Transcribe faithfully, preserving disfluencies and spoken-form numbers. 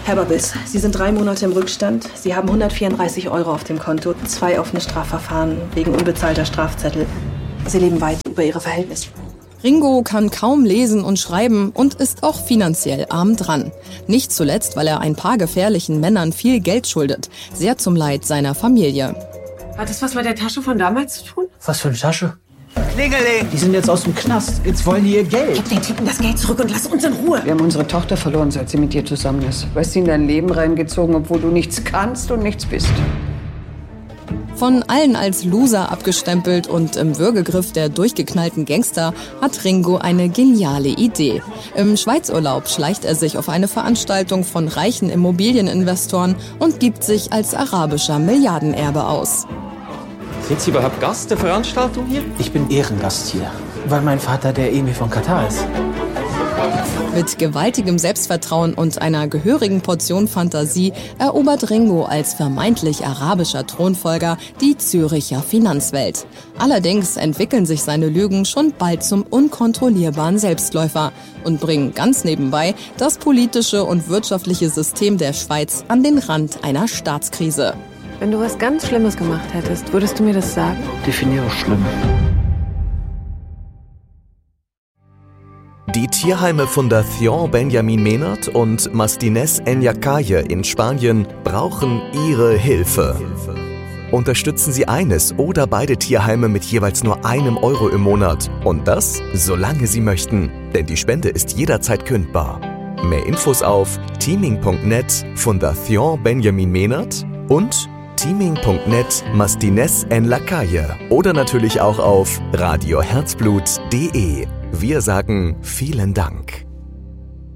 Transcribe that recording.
Herr Babbels, Sie sind drei Monate im Rückstand. Sie haben hundertvierunddreißig Euro auf dem Konto, zwei offene Strafverfahren wegen unbezahlter Strafzettel. Sie leben weit über Ihre Verhältnisse. Ringo kann kaum lesen und schreiben und ist auch finanziell arm dran. Nicht zuletzt, weil er ein paar gefährlichen Männern viel Geld schuldet. Sehr zum Leid seiner Familie. Hat das was mit der Tasche von damals zu tun? Was für eine Tasche? Klingeling! Die sind jetzt aus dem Knast. Jetzt wollen die ihr Geld. Gib den Typen das Geld zurück und lass uns in Ruhe. Wir haben unsere Tochter verloren, seit sie mit dir zusammen ist. Du hast sie in dein Leben reingezogen, obwohl du nichts kannst und nichts bist. Von allen als Loser abgestempelt und im Würgegriff der durchgeknallten Gangster hat Ringo eine geniale Idee. Im Schweizurlaub schleicht er sich auf eine Veranstaltung von reichen Immobilieninvestoren und gibt sich als arabischer Milliardenerbe aus. Sind Sie überhaupt Gast der Veranstaltung hier? Ich bin Ehrengast hier, weil mein Vater der Emir von Katar ist. Mit gewaltigem Selbstvertrauen und einer gehörigen Portion Fantasie erobert Ringo als vermeintlich arabischer Thronfolger die Züricher Finanzwelt. Allerdings entwickeln sich seine Lügen schon bald zum unkontrollierbaren Selbstläufer und bringen ganz nebenbei das politische und wirtschaftliche System der Schweiz an den Rand einer Staatskrise. Wenn du was ganz Schlimmes gemacht hättest, würdest du mir das sagen? Definiere schlimm. Die Tierheime Fundación Benjamin Menard und Mastines en la Calle in Spanien brauchen Ihre Hilfe. Unterstützen Sie eines oder beide Tierheime mit jeweils nur einem Euro im Monat. Und das, solange Sie möchten. Denn die Spende ist jederzeit kündbar. Mehr Infos auf teaming punkt net Fundación Benjamin Menard und teaming punkt net Mastines en la Calle oder natürlich auch auf radio herzblut punkt de. Wir sagen vielen Dank.